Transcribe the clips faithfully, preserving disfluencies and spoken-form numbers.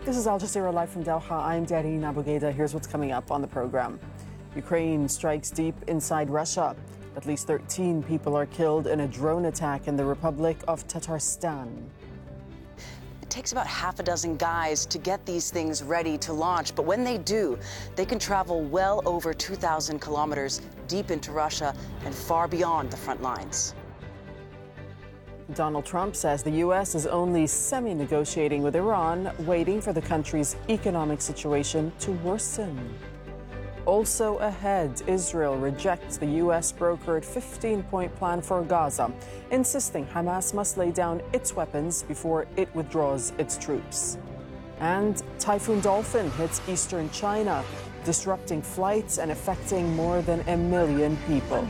This is Al Jazeera Live from Doha. I'm Darine Abougeda. Here's what's coming up on the program. Ukraine strikes deep inside Russia. At least thirteen people are killed in a drone attack in the Republic of Tatarstan. It takes about half a dozen guys to get these things ready to launch. But when they do, they can travel well over two thousand kilometers deep into Russia and far beyond the front lines. Donald Trump says the U S is only semi-negotiating with Iran, waiting for the country's economic situation to worsen. Also ahead, Israel rejects the U S-brokered fifteen-point plan for Gaza, insisting Hamas must lay down its weapons before it withdraws its troops. And Typhoon Dolphin hits eastern China, disrupting flights and affecting more than a million people.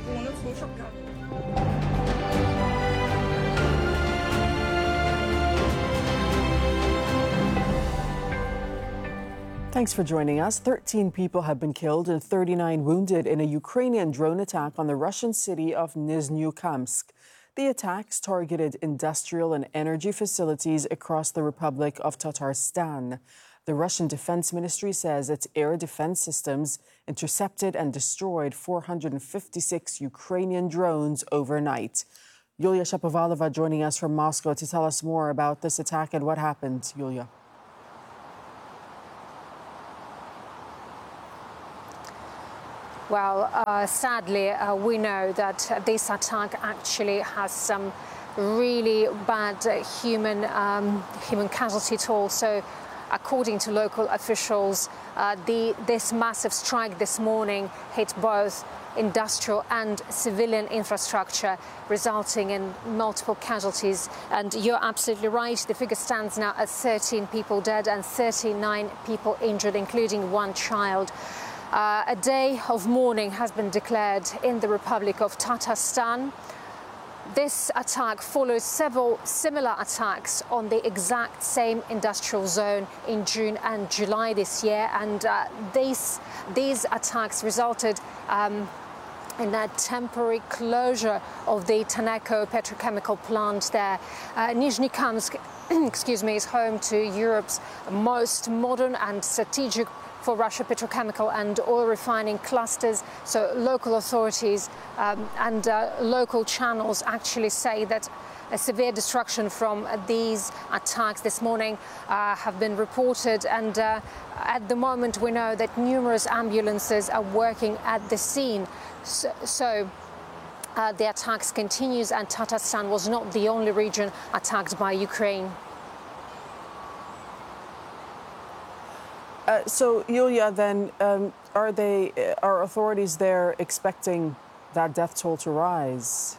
Thanks for joining us. thirteen people have been killed and thirty-nine wounded in a Ukrainian drone attack on the Russian city of Nizhny-Kamsk. The attacks targeted industrial and energy facilities across the Republic of Tatarstan. The Russian Defense Ministry says its air defense systems intercepted and destroyed four hundred fifty-six Ukrainian drones overnight. Yulia Shapovalova joining us from Moscow to tell us more about this attack and what happened. Yulia. Well, uh, sadly, uh, we know that this attack actually has some really bad uh, human um, human casualty toll. So, according to local officials, uh, the this massive strike this morning hit both industrial and civilian infrastructure, resulting in multiple casualties. And you're absolutely right. The figure stands now at thirteen people dead and thirty-nine people injured, including one child. Uh, a day of mourning has been declared in the Republic of Tatarstan. This attack follows several similar attacks on the exact same industrial zone in June and July this year, and uh, these, these attacks resulted um, in a temporary closure of the Tenneco petrochemical plant there. Uh, Nizhny-Kamsk, excuse me, is home to Europe's most modern and strategic for Russia petrochemical and oil refining clusters. So local authorities um, and uh, local channels actually say that a severe destruction from these attacks this morning uh, have been reported. And uh, at the moment, we know that numerous ambulances are working at the scene. So, so uh, the attacks continues, and Tatarstan was not the only region attacked by Ukraine. Uh, so, Yulia, then, um, are they, are authorities there expecting that death toll to rise?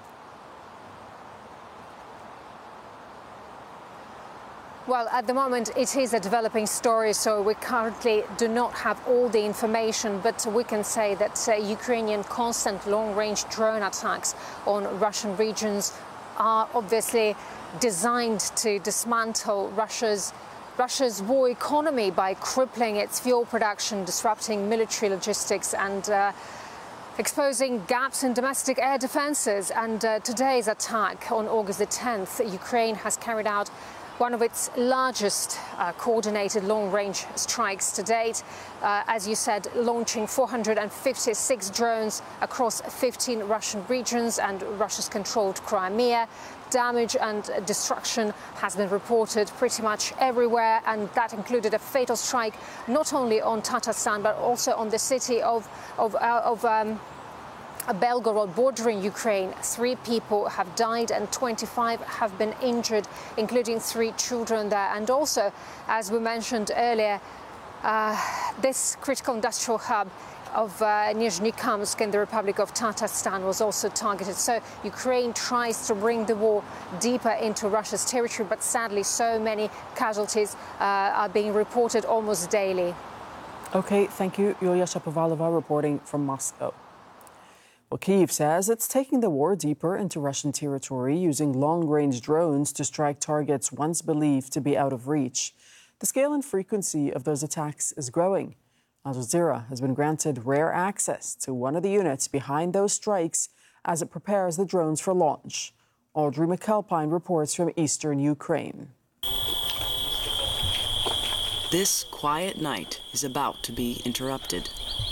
Well, at the moment, it is a developing story, so we currently do not have all the information, but we can say that uh, Ukrainian constant long-range drone attacks on Russian regions are obviously designed to dismantle Russia's Russia's war economy by crippling its fuel production, disrupting military logistics and uh, exposing gaps in domestic air defenses. And uh, today's attack on August the tenth, Ukraine has carried out one of its largest uh, coordinated long-range strikes to date. Uh, as you said, launching four hundred fifty-six drones across fifteen Russian regions and Russia's controlled Crimea. Damage and destruction has been reported pretty much everywhere, and that included a fatal strike not only on Tatarstan but also on the city of, of, uh, of um, Belgorod, bordering Ukraine. Three people have died and twenty-five have been injured, including three children there. And also, as we mentioned earlier, uh, this critical industrial hub of uh, Nizhny-Kamsk in the Republic of Tatarstan was also targeted. So Ukraine tries to bring the war deeper into Russia's territory, but sadly so many casualties uh, are being reported almost daily. Okay, thank you. Yulia Shapovalova reporting from Moscow. Well, Kyiv says it's taking the war deeper into Russian territory, using long-range drones to strike targets once believed to be out of reach. The scale and frequency of those attacks is growing. Al Jazeera has been granted rare access to one of the units behind those strikes as it prepares the drones for launch. Audrey McAlpine reports from eastern Ukraine. This quiet night is about to be interrupted.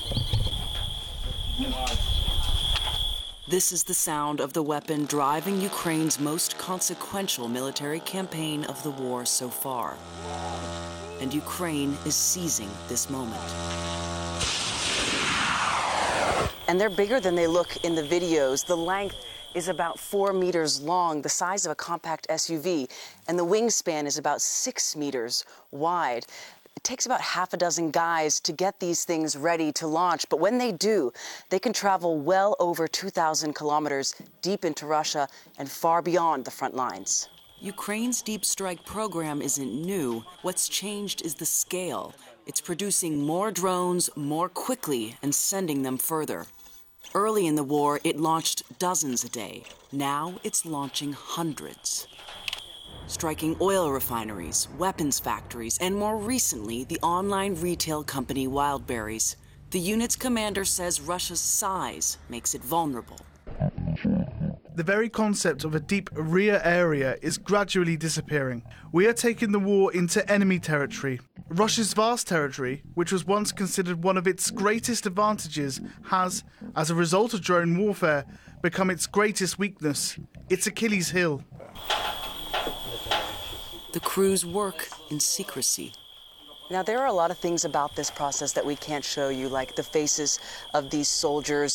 This is the sound of the weapon driving Ukraine's most consequential military campaign of the war so far. And Ukraine is seizing this moment. And they're bigger than they look in the videos. The length is about four meters long, the size of a compact S U V, and the wingspan is about six meters wide. It takes about half a dozen guys to get these things ready to launch, but when they do, they can travel well over two thousand kilometers deep into Russia and far beyond the front lines. Ukraine's deep strike program isn't new. What's changed is the scale. It's producing more drones more quickly and sending them further. Early in the war, it launched dozens a day. Now it's launching hundreds. Striking oil refineries, weapons factories, and more recently, the online retail company Wildberries. The unit's commander says Russia's size makes it vulnerable. The very concept of a deep rear area is gradually disappearing. We are taking the war into enemy territory. Russia's vast territory, which was once considered one of its greatest advantages, has, as a result of drone warfare, become its greatest weakness, its Achilles heel. The crews work in secrecy. Now, there are a lot of things about this process that we can't show you, like the faces of these soldiers